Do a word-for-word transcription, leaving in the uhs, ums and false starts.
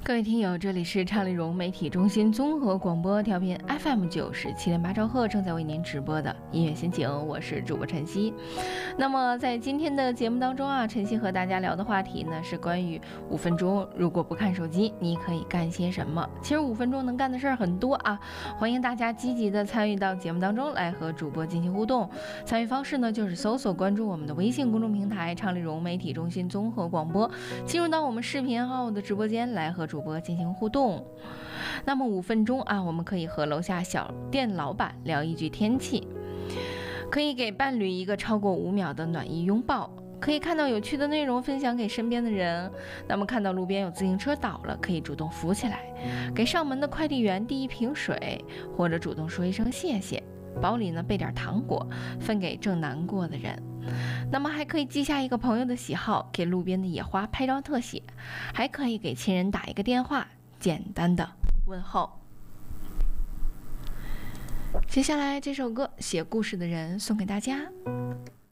各位听友，这里是畅丽融媒体中心综合广播调频 F M 九十七点八兆赫，正在为您直播的音乐心情，我是主播晨曦。那么在今天的节目当中啊，晨曦和大家聊的话题呢是关于五分钟如果不看手机，你可以干些什么？其实五分钟能干的事儿很多啊，欢迎大家积极的参与到节目当中来和主播进行互动。参与方式呢就是搜索关注我们的微信公众平台畅丽融媒体中心综合广播，进入到我们视频号的直播间来和主播进行互动。那么五分钟啊，我们可以和楼下小店老板聊一句天气，可以给伴侣一个超过五秒的暖意拥抱，可以看到有趣的内容分享给身边的人。那么看到路边有自行车倒了，可以主动扶起来，给上门的快递员递一瓶水，或者主动说一声谢谢，包里呢备点糖果分给正难过的人。那么还可以记下一个朋友的喜好，给路边的野花拍张特写，还可以给亲人打一个电话，简单的问候。接下来这首歌《写故事的人》送给大家。